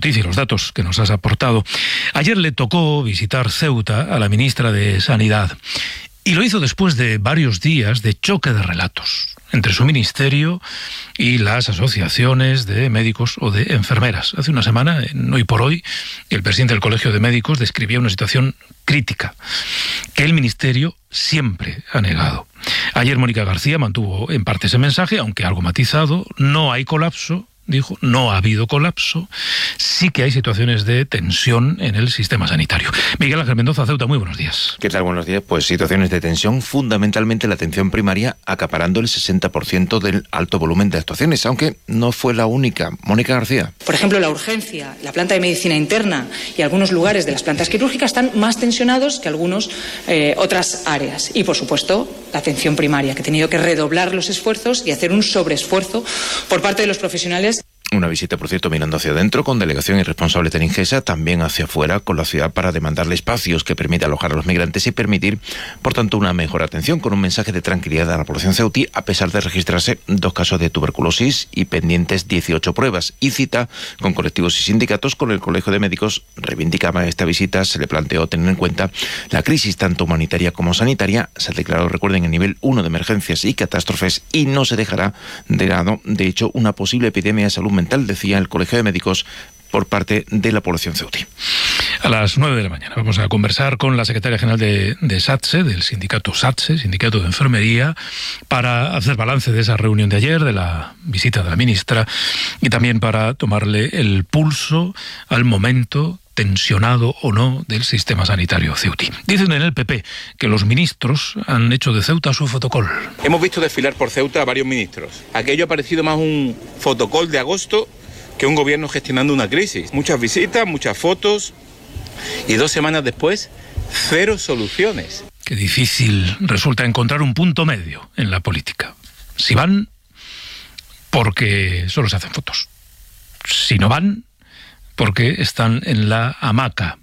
noticia y los datos que nos has aportado. Ayer le tocó visitar Ceuta a la ministra de Sanidad y lo hizo después de varios días de choque de relatos entre su ministerio y las asociaciones de médicos o de enfermeras. Hace una semana, en Hoy por Hoy, el presidente del Colegio de Médicos describía una situación crítica que el ministerio siempre ha negado. Ayer Mónica García mantuvo en parte ese mensaje, aunque algo matizado. No hay colapso, dijo, no ha habido colapso, sí que hay situaciones de tensión en el sistema sanitario. Miguel Ángel Mendoza, Ceuta, muy buenos días. ¿Qué tal? Buenos días. Pues situaciones de tensión, fundamentalmente la atención primaria, acaparando el 60% del alto volumen de actuaciones, aunque no fue la única. Mónica García. Por ejemplo, la urgencia, la planta de medicina interna y algunos lugares de las plantas quirúrgicas están más tensionados que algunas otras áreas. Y, por supuesto, la atención primaria, que ha tenido que redoblar los esfuerzos y hacer un sobreesfuerzo por parte de los profesionales. Una visita, por cierto, mirando hacia adentro, con delegación y responsables de la Ingesa, también hacia afuera, con la ciudad, para demandarle espacios que permita alojar a los migrantes y permitir, por tanto, una mejor atención, con un mensaje de tranquilidad a la población ceutí, a pesar de registrarse 2 casos de tuberculosis y pendientes 18 pruebas. Y cita con colectivos y sindicatos. Con el Colegio de Médicos reivindicaba esta visita, se le planteó tener en cuenta la crisis tanto humanitaria como sanitaria. Se ha declarado, recuerden, el nivel 1 de emergencias y catástrofes y no se dejará de lado, de hecho, una posible epidemia de salud mental, decía el Colegio de Médicos, por parte de la población ceutí. A las 9 de la mañana vamos a conversar con la secretaria general de SATSE, del sindicato SATSE, Sindicato de Enfermería, para hacer balance de esa reunión de ayer, de la visita de la ministra, y también para tomarle el pulso al momento tensionado o no del sistema sanitario ceutí. Dicen en el PP que los ministros han hecho de Ceuta su fotocol. Hemos visto desfilar por Ceuta a varios ministros. Aquello ha parecido más un fotocol de agosto que un gobierno gestionando una crisis. Muchas visitas, muchas fotos y 2 semanas después, 0 soluciones. Qué difícil resulta encontrar un punto medio en la política. Si van, porque solo se hacen fotos. Si no van, porque están en la hamaca.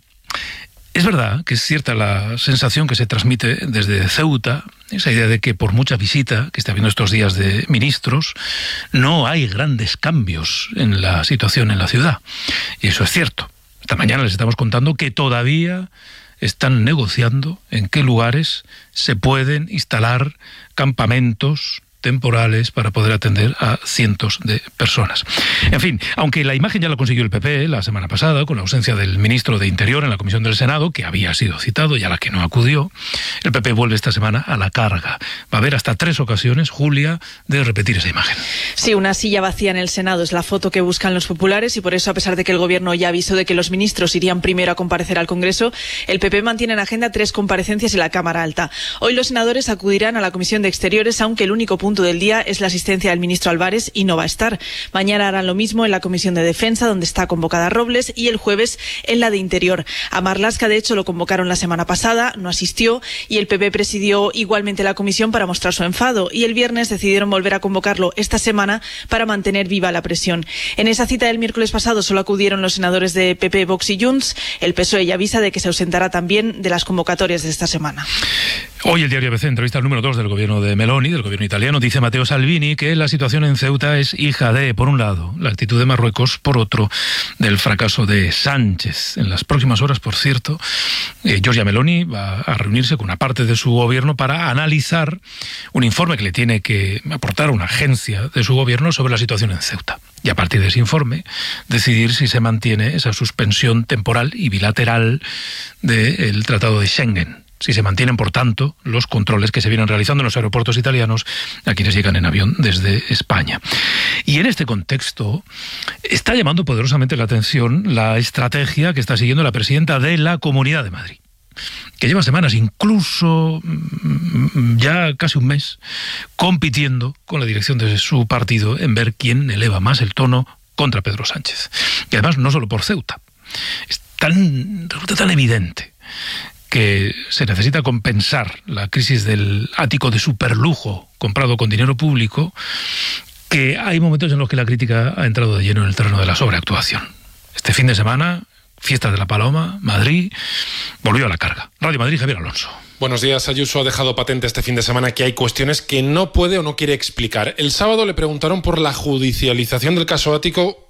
Es verdad que es cierta la sensación que se transmite desde Ceuta, esa idea de que por mucha visita que está habiendo estos días de ministros, no hay grandes cambios en la situación en la ciudad. Y eso es cierto. Esta mañana les estamos contando que todavía están negociando en qué lugares se pueden instalar campamentos temporales para poder atender a cientos de personas. En fin, aunque la imagen ya la consiguió el PP la semana pasada, con la ausencia del ministro de Interior en la Comisión del Senado, que había sido citado y a la que no acudió, el PP vuelve esta semana a la carga. Va a haber hasta 3 ocasiones, Julia, de repetir esa imagen. Sí, una silla vacía en el Senado es la foto que buscan los populares y por eso, a pesar de que el Gobierno ya avisó de que los ministros irían primero a comparecer al Congreso, el PP mantiene en agenda 3 comparecencias en la Cámara Alta. Hoy los senadores acudirán a la Comisión de Exteriores, aunque el único punto del día es la asistencia del ministro Álvarez y no va a estar. Mañana harán lo mismo en la Comisión de Defensa, donde está convocada Robles, y el jueves en la de Interior. A Marlaska, de hecho, lo convocaron la semana pasada, no asistió, y el PP presidió igualmente la comisión para mostrar su enfado, y el viernes decidieron volver a convocarlo esta semana para mantener viva la presión. En esa cita del miércoles pasado solo acudieron los senadores de PP, Vox y Junts. El PSOE ya avisa de que se ausentará también de las convocatorias de esta semana. Hoy el diario ABC entrevista al número 2 del gobierno de Meloni, del gobierno italiano. Dice Matteo Salvini que la situación en Ceuta es hija de, por un lado, la actitud de Marruecos, por otro, del fracaso de Sánchez. En las próximas horas, por cierto, Giorgia Meloni va a reunirse con una parte de su gobierno para analizar un informe que le tiene que aportar una agencia de su gobierno sobre la situación en Ceuta. Y a partir de ese informe, decidir si se mantiene esa suspensión temporal y bilateral del Tratado de Schengen. Si se mantienen, por tanto, los controles que se vienen realizando en los aeropuertos italianos a quienes llegan en avión desde España. Y en este contexto está llamando poderosamente la atención la estrategia que está siguiendo la presidenta de la Comunidad de Madrid, que lleva semanas, incluso ya casi un mes, compitiendo con la dirección de su partido en ver quién eleva más el tono contra Pedro Sánchez. Y además no solo por Ceuta. Resulta tan evidente que se necesita compensar la crisis del ático de superlujo comprado con dinero público, que hay momentos en los que la crítica ha entrado de lleno en el terreno de la sobreactuación. Este fin de semana, fiesta de la Paloma, Madrid volvió a la carga. Radio Madrid, Javier Alonso. Buenos días. Ayuso ha dejado patente este fin de semana que hay cuestiones que no puede o no quiere explicar. El sábado le preguntaron por la judicialización del caso ático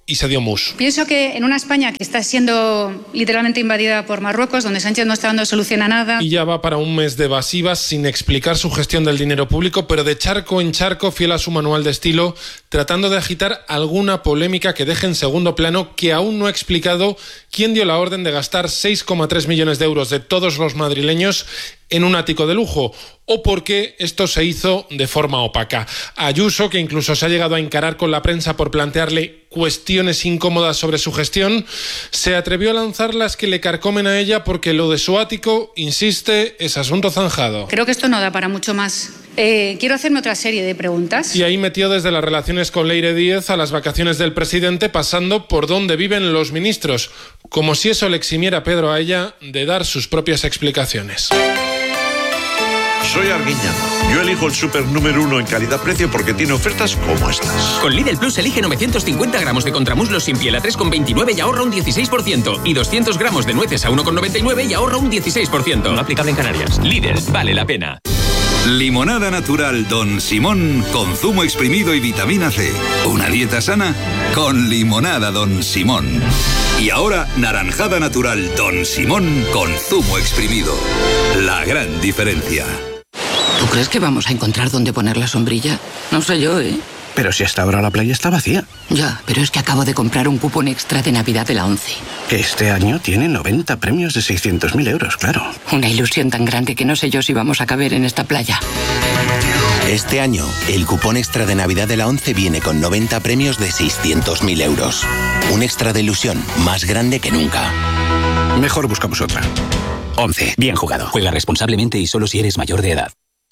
y se dio mus. Pienso que en una España que está siendo literalmente invadida por Marruecos, donde Sánchez no está dando solución a nada. Y ya va para un mes de evasivas sin explicar su gestión del dinero público, pero de charco en charco, fiel a su manual de estilo, tratando de agitar alguna polémica que deje en segundo plano, que aún no ha explicado quién dio la orden de gastar 6,3 millones de euros de todos los madrileños en un ático de lujo, o por qué esto se hizo de forma opaca. Ayuso, que incluso se ha llegado a encarar con la prensa por plantearle cuestiones incómodas sobre su gestión, se atrevió a lanzar las que le carcomen a ella porque lo de su ático, insiste, es asunto zanjado. Creo que esto no da para mucho más. Quiero hacerme otra serie de preguntas. Y ahí metió desde las relaciones con Leire Díez a las vacaciones del presidente, pasando por dónde viven los ministros, como si eso le eximiera a Pedro a ella de dar sus propias explicaciones. Soy Arguiñano. Yo elijo el súper número 1 en calidad-precio porque tiene ofertas como estas. Con Lidl Plus elige 950 gramos de contramuslos sin piel a 3,29 y ahorra un 16%. Y 200 gramos de nueces a 1,99 y ahorra un 16%. No aplicable en Canarias. Lidl, vale la pena. Limonada natural Don Simón con zumo exprimido y vitamina C. Una dieta sana con limonada Don Simón. Y ahora naranjada natural Don Simón con zumo exprimido. La gran diferencia. ¿Tú crees que vamos a encontrar dónde poner la sombrilla? No sé yo, ¿eh? Pero si hasta ahora la playa está vacía. Ya, pero es que acabo de comprar un cupón extra de Navidad de la ONCE. Este año tiene 90 premios de 600.000 euros, claro. Una ilusión tan grande que no sé yo si vamos a caber en esta playa. Este año, el cupón extra de Navidad de la ONCE viene con 90 premios de 600.000 euros. Un extra de ilusión más grande que nunca. Mejor buscamos otra. ONCE, bien jugado. Juega responsablemente y solo si eres mayor de edad.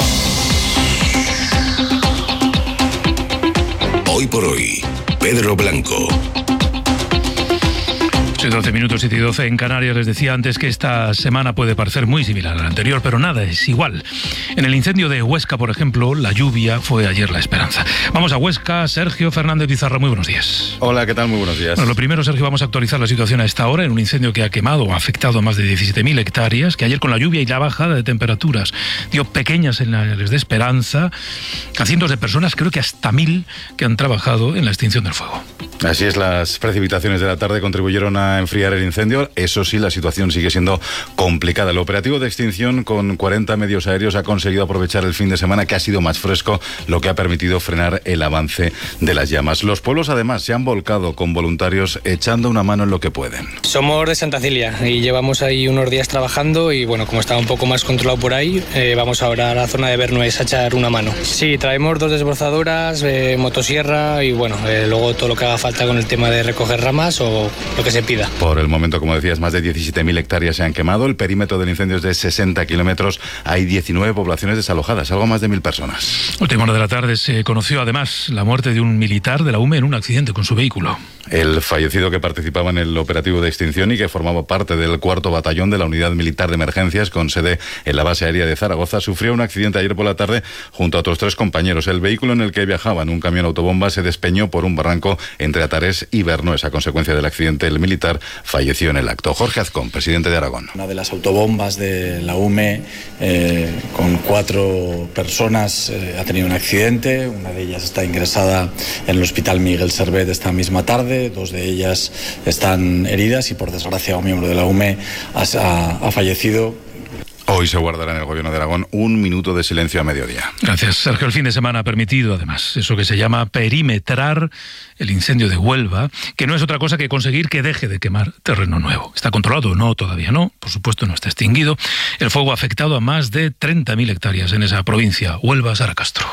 Hoy por hoy, Pedro Blanco. 12 minutos, 7 y 12 en Canarias. Les decía antes que esta semana puede parecer muy similar a la anterior, pero nada es igual. En el incendio de Huesca, por ejemplo, la lluvia fue ayer la esperanza. Vamos a Huesca. Sergio Fernández Pizarro, muy buenos días. Hola, ¿qué tal? Muy buenos días. Bueno, lo primero, Sergio, vamos a actualizar la situación a esta hora en un incendio que ha quemado o afectado a más de 17.000 hectáreas, que ayer con la lluvia y la bajada de temperaturas dio pequeñas señales de esperanza a cientos de personas, creo que hasta 1.000, que han trabajado en la extinción del fuego. Así es, las precipitaciones de la tarde contribuyeron a enfriar el incendio. Eso sí, la situación sigue siendo complicada. El operativo de extinción con 40 medios aéreos ha conseguido aprovechar el fin de semana, que ha sido más fresco, lo que ha permitido frenar el avance de las llamas. Los pueblos, además, se han volcado con voluntarios echando una mano en lo que pueden. Somos de Santa Cilia y llevamos ahí unos días trabajando y, bueno, como está un poco más controlado por ahí, vamos ahora a la zona de Bernués a echar una mano. Sí, traemos 2 desbrozadoras, motosierra y, bueno, luego todo lo que haga falta con el tema de recoger ramas o lo que se pida. Por el momento, como decías, más de 17.000 hectáreas se han quemado. El perímetro del incendio es de 60 kilómetros. Hay 19 poblaciones desalojadas, algo más de 1.000 personas. Última hora de la tarde se conoció además la muerte de un militar de la UME en un accidente con su vehículo. El fallecido, que participaba en el operativo de extinción y que formaba parte del 4º batallón de la Unidad Militar de Emergencias con sede en la base aérea de Zaragoza, sufrió un accidente ayer por la tarde junto a otros 3 compañeros. El vehículo en el que viajaban, un camión autobomba, se despeñó por un barranco entre Atarés y Bernués. A consecuencia del accidente, el militar falleció en el acto. Jorge Azcón, presidente de Aragón. Una de las autobombas de la UME con 4 personas ha tenido un accidente. Una de ellas está ingresada en el Hospital Miguel Servet esta misma tarde. 2 de ellas están heridas y, por desgracia, un miembro de la UME ha fallecido. Hoy se guardará en el Gobierno de Aragón un minuto de silencio a mediodía. Gracias, Sergio. El fin de semana ha permitido, además, eso que se llama perimetrar el incendio de Huelva, que no es otra cosa que conseguir que deje de quemar terreno nuevo. ¿Está controlado? No, todavía no. Por supuesto, no está extinguido. El fuego ha afectado a más de 30.000 hectáreas en esa provincia. Huelva, Sara Castro.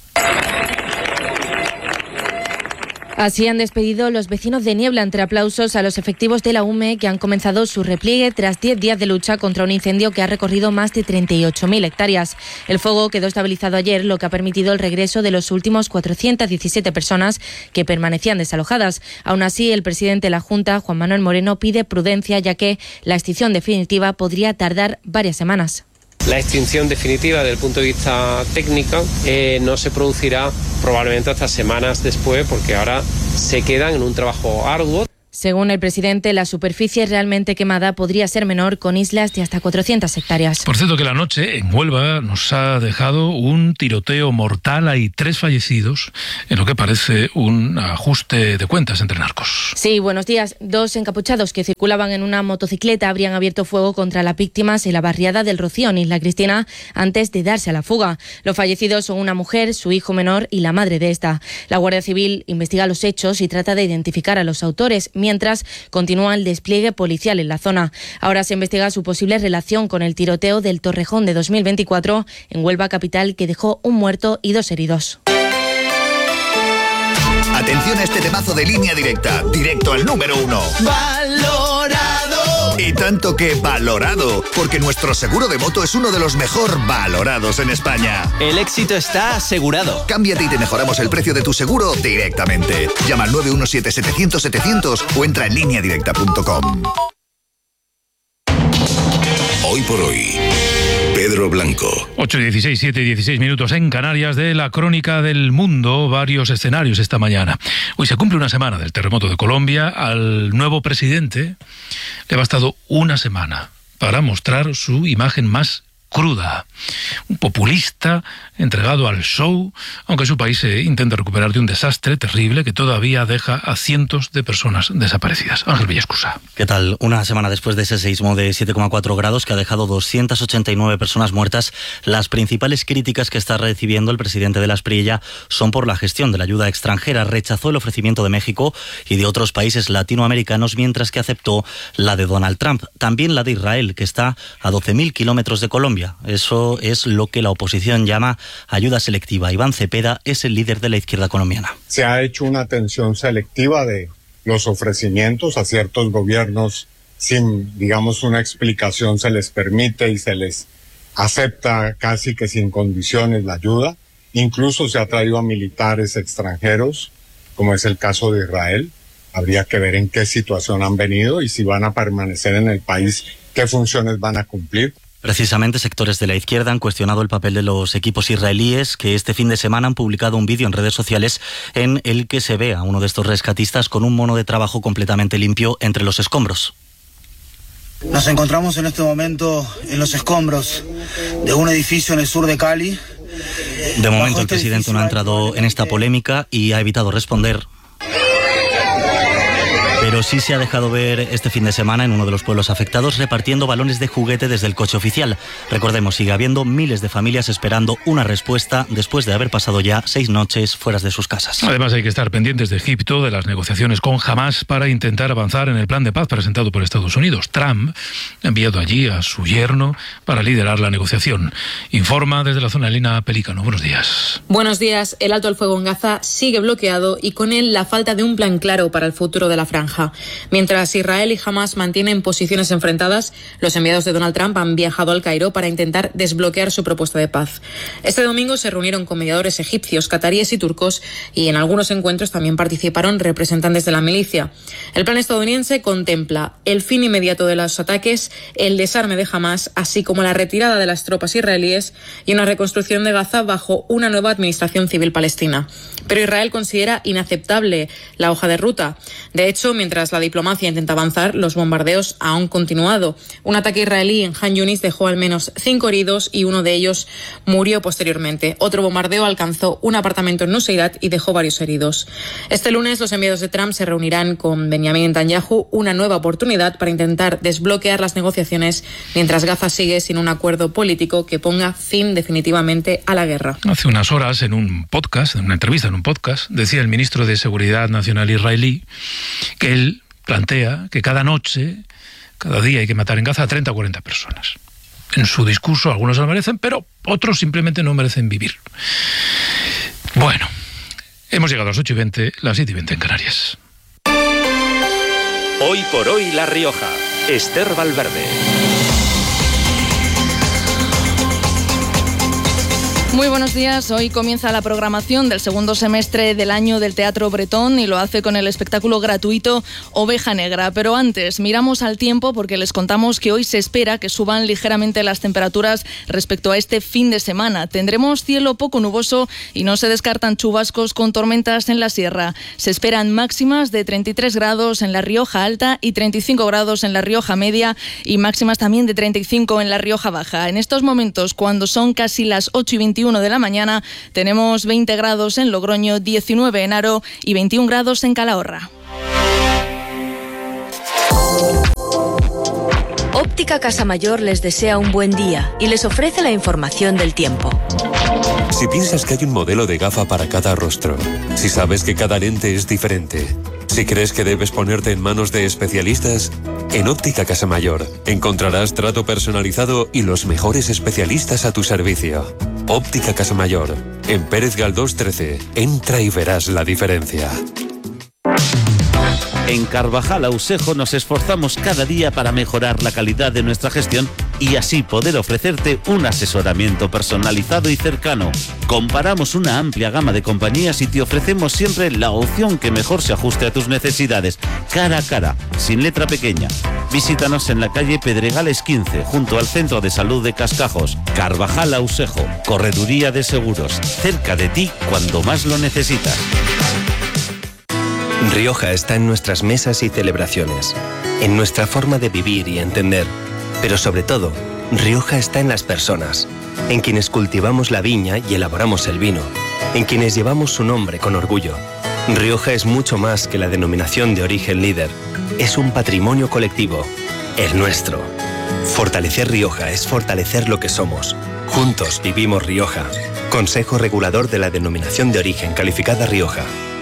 Así han despedido los vecinos de Niebla entre aplausos a los efectivos de la UME, que han comenzado su repliegue tras 10 días de lucha contra un incendio que ha recorrido más de 38.000 hectáreas. El fuego quedó estabilizado ayer, lo que ha permitido el regreso de los últimos 417 personas que permanecían desalojadas. Aún así, el presidente de la Junta, Juan Manuel Moreno, pide prudencia, ya que la extinción definitiva podría tardar varias semanas. La extinción definitiva desde el punto de vista técnico no se producirá probablemente hasta semanas después, porque ahora se quedan en un trabajo arduo. Según el presidente, la superficie realmente quemada podría ser menor, con islas de hasta 400 hectáreas. Por cierto, que la noche en Huelva nos ha dejado un tiroteo mortal. Hay 3 fallecidos en lo que parece un ajuste de cuentas entre narcos. Sí, buenos días. 2 encapuchados que circulaban en una motocicleta habrían abierto fuego contra las víctimas en la barriada del Rocío, en Isla Cristina, antes de darse a la fuga. Los fallecidos son una mujer, su hijo menor y la madre de esta. La Guardia Civil investiga los hechos y trata de identificar a los autores, mientras continúa el despliegue policial en la zona. Ahora se investiga su posible relación con el tiroteo del Torrejón de 2024 en Huelva capital, que dejó un muerto y 2 heridos. Atención a este temazo de Línea Directa, directo al número 1. ¡Valorado! Y tanto que valorado, porque nuestro seguro de moto es uno de los mejor valorados en España. El éxito está asegurado. Cámbiate y te mejoramos el precio de tu seguro directamente. Llama al 917-700-700 o entra en lineadirecta.com. Hoy por hoy, Pedro Blanco. 8:16, 7:16 minutos en Canarias, de la crónica del mundo. Varios escenarios esta mañana. Hoy se cumple una semana del terremoto de Colombia. Al nuevo presidente le ha bastado una semana para mostrar su imagen más cruda. Un populista entregado al show, aunque su país se intenta recuperar de un desastre terrible que todavía deja a cientos de personas desaparecidas. Ángel Villascusa. ¿Qué tal? Una semana después de ese seísmo de 7,4 grados que ha dejado 289 personas muertas, las principales críticas que está recibiendo el presidente de la Espriella son por la gestión de la ayuda extranjera. Rechazó el ofrecimiento de México y de otros países latinoamericanos, mientras que aceptó la de Donald Trump. También la de Israel, que está a 12.000 kilómetros de Colombia. Eso es lo que la oposición llama ayuda selectiva. Iván Cepeda es el líder de la izquierda colombiana. Se ha hecho una atención selectiva de los ofrecimientos a ciertos gobiernos sin, digamos, una explicación. Se les permite y se les acepta casi que sin condiciones la ayuda. Incluso se ha traído a militares extranjeros, como es el caso de Israel. Habría que ver en qué situación han venido y si van a permanecer en el país, qué funciones van a cumplir. Precisamente, sectores de la izquierda han cuestionado el papel de los equipos israelíes, que este fin de semana han publicado un vídeo en redes sociales en el que se ve a uno de estos rescatistas con un mono de trabajo completamente limpio entre los escombros. Nos encontramos en este momento en los escombros de un edificio en el sur de Cali. De momento el presidente no ha entrado en esta polémica y ha evitado responder. Pero sí se ha dejado ver este fin de semana en uno de los pueblos afectados repartiendo balones de juguete desde el coche oficial. Recordemos, sigue habiendo miles de familias esperando una respuesta después de haber pasado ya 6 noches fuera de sus casas. Además, hay que estar pendientes de Egipto, de las negociaciones con Hamás para intentar avanzar en el plan de paz presentado por Estados Unidos. Trump ha enviado allí a su yerno para liderar la negociación. Informa desde la zona de Lina Pelícano. Buenos días. Buenos días. El alto al fuego en Gaza sigue bloqueado y con él la falta de un plan claro para el futuro de la franja. Mientras Israel y Hamás mantienen posiciones enfrentadas, los enviados de Donald Trump han viajado al Cairo para intentar desbloquear su propuesta de paz. Este domingo se reunieron con mediadores egipcios, cataríes y turcos, y en algunos encuentros también participaron representantes de la milicia. El plan estadounidense contempla el fin inmediato de los ataques, el desarme de Hamás, así como la retirada de las tropas israelíes y una reconstrucción de Gaza bajo una nueva administración civil palestina. Pero Israel considera inaceptable la hoja de ruta. De hecho, mientras la diplomacia intenta avanzar, los bombardeos han continuado. Un ataque israelí en Han Yunis dejó al menos 5 heridos y uno de ellos murió posteriormente. Otro bombardeo alcanzó un apartamento en Nuseirat y dejó varios heridos. Este lunes los enviados de Trump se reunirán con Benjamin Netanyahu, una nueva oportunidad para intentar desbloquear las negociaciones mientras Gaza sigue sin un acuerdo político que ponga fin definitivamente a la guerra. Hace unas horas, en un podcast, en una entrevista en un podcast, decía el ministro de Seguridad Nacional israelí que él plantea que cada noche, cada día hay que matar en Gaza a 30 o 40 personas. En su discurso algunos lo merecen, pero otros simplemente no merecen vivir. Bueno, hemos llegado a las 8:20, las 7:20 en Canarias. Hoy por hoy La Rioja. Esther Valverde. Muy buenos días. Hoy comienza la programación del segundo semestre del año del Teatro Bretón y lo hace con el espectáculo gratuito Oveja Negra. Pero antes, miramos al tiempo porque les contamos que hoy se espera que suban ligeramente las temperaturas respecto a este fin de semana. Tendremos cielo poco nuboso y no se descartan chubascos con tormentas en la sierra. Se esperan máximas de 33 grados en La Rioja Alta y 35 grados en La Rioja Media y máximas también de 35 en La Rioja Baja. En estos momentos, cuando son casi las 8:21 de la mañana, tenemos 20 grados en Logroño, 19 en Haro y 21 grados en Calahorra. Óptica Casa Mayor les desea un buen día y les ofrece la información del tiempo. Si piensas que hay un modelo de gafa para cada rostro, si sabes que cada lente es diferente, si crees que debes ponerte en manos de especialistas, en Óptica Casa Mayor encontrarás trato personalizado y los mejores especialistas a tu servicio. Óptica Casa Mayor, en Pérez Galdós 13. Entra y verás la diferencia. En Carvajal Ausejo nos esforzamos cada día para mejorar la calidad de nuestra gestión y así poder ofrecerte un asesoramiento personalizado y cercano. Comparamos una amplia gama de compañías y te ofrecemos siempre la opción que mejor se ajuste a tus necesidades, cara a cara, sin letra pequeña. Visítanos en la calle Pedregales 15, junto al Centro de Salud de Cascajos. Carvajal Ausejo, Correduría de Seguros, cerca de ti cuando más lo necesitas. Rioja está en nuestras mesas y celebraciones, en nuestra forma de vivir y entender, pero sobre todo, Rioja está en las personas, en quienes cultivamos la viña y elaboramos el vino, en quienes llevamos su nombre con orgullo. Rioja es mucho más que la denominación de origen líder, es un patrimonio colectivo, el nuestro. Fortalecer Rioja es fortalecer lo que somos. Juntos vivimos Rioja. Consejo Regulador de la Denominación de Origen Calificada Rioja.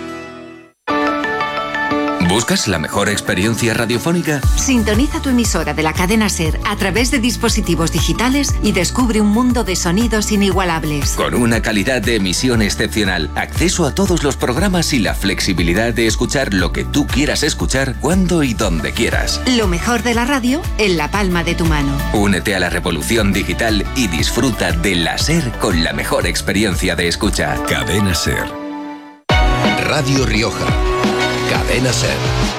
¿Buscas la mejor experiencia radiofónica? Sintoniza tu emisora de la cadena SER a través de dispositivos digitales y descubre un mundo de sonidos inigualables. Con una calidad de emisión excepcional, acceso a todos los programas y la flexibilidad de escuchar lo que tú quieras escuchar cuando y donde quieras. Lo mejor de la radio en la palma de tu mano. Únete a la revolución digital y disfruta de la SER con la mejor experiencia de escucha. Cadena SER. Radio Rioja. Cadena SER.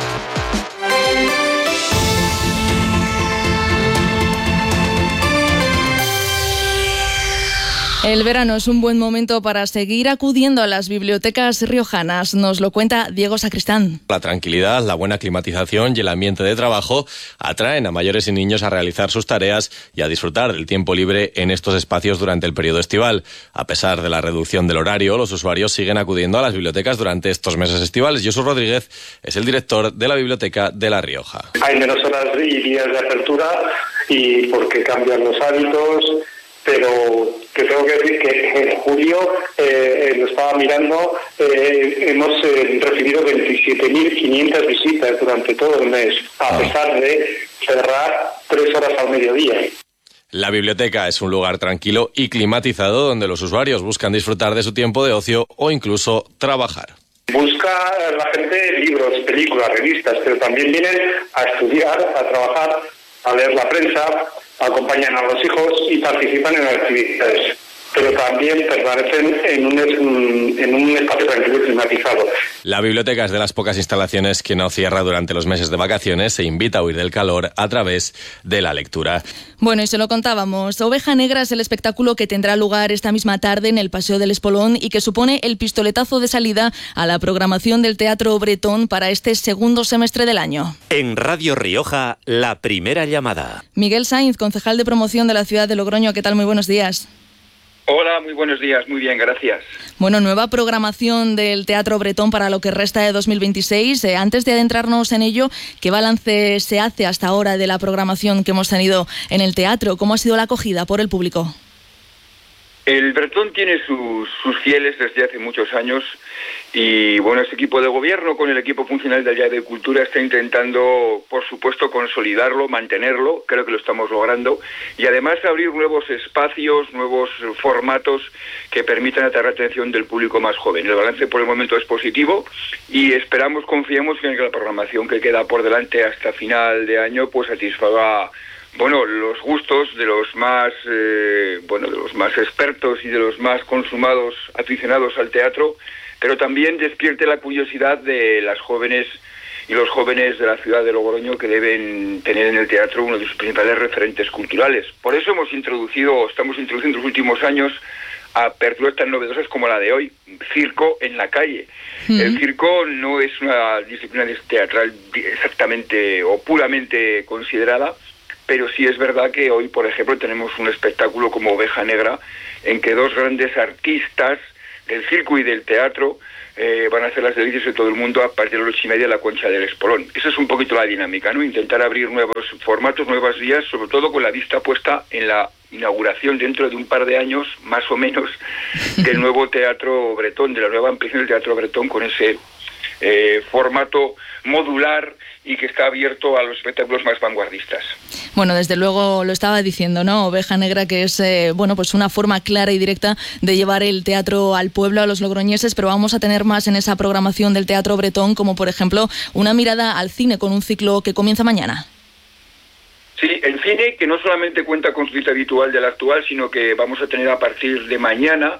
El verano es un buen momento para seguir acudiendo a las bibliotecas riojanas. Nos lo cuenta Diego Sacristán. La tranquilidad, la buena climatización y el ambiente de trabajo atraen a mayores y niños a realizar sus tareas y a disfrutar del tiempo libre en estos espacios durante el periodo estival. A pesar de la reducción del horario, los usuarios siguen acudiendo a las bibliotecas durante estos meses estivales. Jesús Rodríguez es el director de la Biblioteca de La Rioja. Hay menos horas y días de apertura y porque cambian los hábitos, pero te tengo que decir que en julio, lo estaba mirando, hemos recibido 27.500 visitas durante todo el mes, a pesar de cerrar 3 horas al mediodía. La biblioteca es un lugar tranquilo y climatizado donde los usuarios buscan disfrutar de su tiempo de ocio o incluso trabajar. Busca la gente libros, películas, revistas, pero también vienen a estudiar, a trabajar, a leer la prensa, acompañan a los hijos y participan en actividades, pero también permanecen en un espacio tranquilo y climatizado. La biblioteca es de las pocas instalaciones que no cierra durante los meses de vacaciones e invita a huir del calor a través de la lectura. Bueno, y se lo contábamos. Oveja Negra es el espectáculo que tendrá lugar esta misma tarde en el Paseo del Espolón y que supone el pistoletazo de salida a la programación del Teatro Bretón para este segundo semestre del año. En Radio Rioja, la primera llamada. Miguel Sainz, concejal de promoción de la ciudad de Logroño. ¿Qué tal? Muy buenos días. Hola, muy buenos días, muy bien, gracias. Bueno, nueva programación del Teatro Bretón para lo que resta de 2026. Antes de adentrarnos en ello, ¿qué balance se hace hasta ahora de la programación que hemos tenido en el teatro? ¿Cómo ha sido la acogida por el público? El Bretón tiene sus fieles desde hace muchos años y bueno, este equipo de gobierno con el equipo funcional del Día de Cultura está intentando, por supuesto, consolidarlo, mantenerlo, creo que lo estamos logrando, y además abrir nuevos espacios, nuevos formatos que permitan atraer la atención del público más joven. El balance por el momento es positivo y confiamos en que la programación que queda por delante hasta final de año pues satisfaga los gustos de los más de los más expertos y de los más consumados aficionados al teatro, pero también despierte la curiosidad de las jóvenes y los jóvenes de la ciudad de Logroño, que deben tener en el teatro uno de sus principales referentes culturales. Por eso estamos introduciendo en los últimos años aperturas tan novedosas como la de hoy, circo en la calle. El circo no es una disciplina teatral exactamente o puramente considerada, pero sí es verdad que hoy, por ejemplo, tenemos un espectáculo como Oveja Negra, en que dos grandes artistas del circo y del teatro van a hacer las delicias de todo el mundo a partir de las 8:30 en la Concha del Espolón. Esa es un poquito la dinámica, ¿no? Intentar abrir nuevos formatos, nuevas vías, sobre todo con la vista puesta en la inauguración dentro de un par de años, más o menos, del nuevo Teatro Bretón, de la nueva ampliación del Teatro Bretón, con ese formato modular y que está abierto a los espectáculos más vanguardistas. Bueno, desde luego lo estaba diciendo, ¿no? Oveja Negra, que es pues una forma clara y directa de llevar el teatro al pueblo, a los logroñeses, pero vamos a tener más en esa programación del Teatro Bretón, como por ejemplo una mirada al cine con un ciclo que comienza mañana. Sí, el cine que no solamente cuenta con su cita habitual del actual, sino que vamos a tener a partir de mañana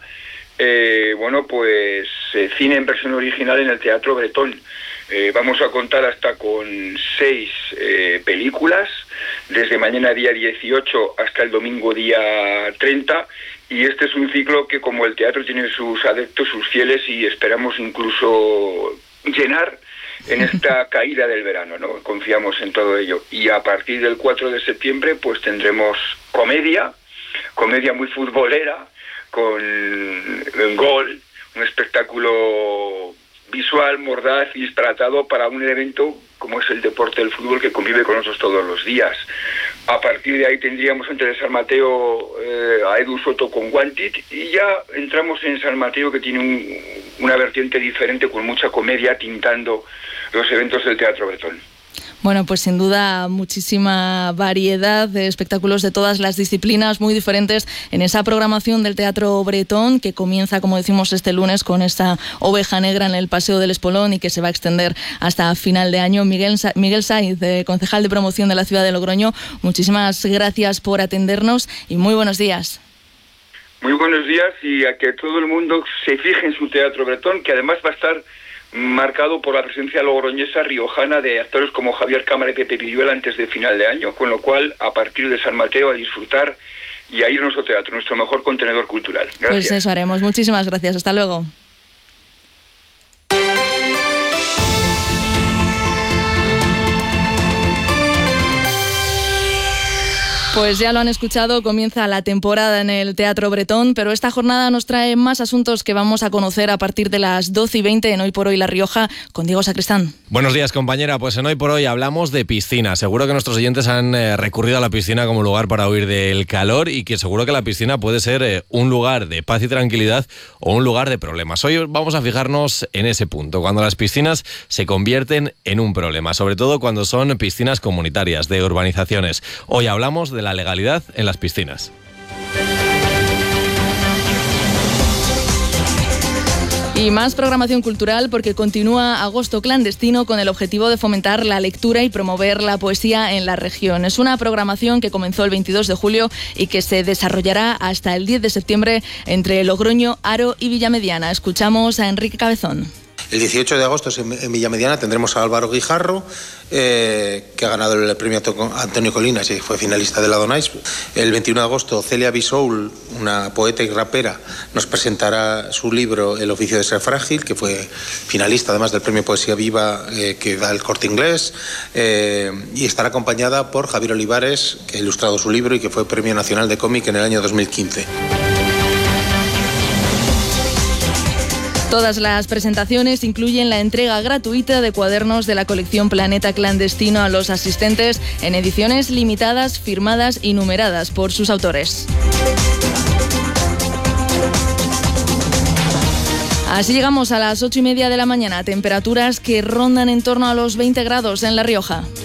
cine en versión original en el Teatro Bretón. Vamos a contar hasta con 6 películas, desde mañana día 18 hasta el domingo día 30, y este es un ciclo que, como el teatro, tiene sus adeptos, sus fieles, y esperamos incluso llenar en esta caída del verano, ¿no? Confiamos en todo ello. Y a partir del 4 de septiembre pues tendremos comedia muy futbolera, con Gol, un espectáculo visual, mordaz y disparatado para un evento como es el deporte del fútbol, que convive con nosotros todos los días. A partir de ahí tendríamos antes de San Mateo a Edu Soto con Wantit, y ya entramos en San Mateo, que tiene una vertiente diferente, con mucha comedia tintando los eventos del Teatro Bretón. Bueno, pues sin duda muchísima variedad de espectáculos de todas las disciplinas, muy diferentes en esa programación del Teatro Bretón, que comienza, como decimos, este lunes con esta Oveja Negra en el Paseo del Espolón y que se va a extender hasta final de año. Miguel Saiz, concejal de promoción de la ciudad de Logroño, muchísimas gracias por atendernos y muy buenos días. Muy buenos días, y a que todo el mundo se fije en su Teatro Bretón, que además va a estar marcado por la presencia logroñesa riojana de actores como Javier Cámara y Pepe Villuela antes de final de año, con lo cual, a partir de San Mateo, a disfrutar y a ir a nuestro teatro, nuestro mejor contenedor cultural. Gracias. Pues eso haremos. Muchísimas gracias. Hasta luego. Pues ya lo han escuchado, comienza la temporada en el Teatro Bretón, pero esta jornada nos trae más asuntos que vamos a conocer a partir de las 12:20 en Hoy por Hoy La Rioja, con Diego Sacristán. Buenos días, compañera. Pues en Hoy por Hoy hablamos de piscina. Seguro que nuestros oyentes han recurrido a la piscina como lugar para huir del calor, y que seguro que la piscina puede ser un lugar de paz y tranquilidad o un lugar de problemas. Hoy vamos a fijarnos en ese punto, cuando las piscinas se convierten en un problema, sobre todo cuando son piscinas comunitarias, de urbanizaciones. Hoy hablamos de la legalidad en las piscinas. Y más programación cultural, porque continúa Agosto Clandestino con el objetivo de fomentar la lectura y promover la poesía en la región. Es una programación que comenzó el 22 de julio y que se desarrollará hasta el 10 de septiembre entre Logroño, Haro y Villamediana. Escuchamos a Enrique Cabezón. El 18 de agosto en Villamediana tendremos a Álvaro Guijarro, que ha ganado el premio Antonio Colinas y fue finalista de la Donais. El 21 de agosto Celia Bisoul, una poeta y rapera, nos presentará su libro El oficio de ser frágil, que fue finalista además del premio Poesía Viva que da el Corte Inglés, y estará acompañada por Javier Olivares, que ha ilustrado su libro y que fue Premio Nacional de Cómic en el año 2015. Todas las presentaciones incluyen la entrega gratuita de cuadernos de la colección Planeta Clandestino a los asistentes en ediciones limitadas, firmadas y numeradas por sus autores. Así llegamos a las 8:30 de la mañana, temperaturas que rondan en torno a los 20 grados en La Rioja.